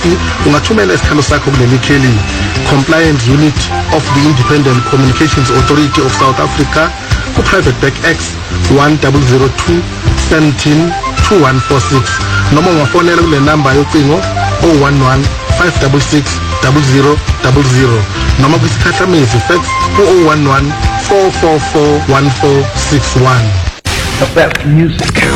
futhi ungathumela isikhalo sakho kuleli kheli Compliance Unit of the Independent Communications Authority of South Africa ku Private Back X 1002 17 2146 noma ungafonela kule number yocingo 011 566 0000 noma kwisikhathamezi fax ku 011 444 1461. The best music.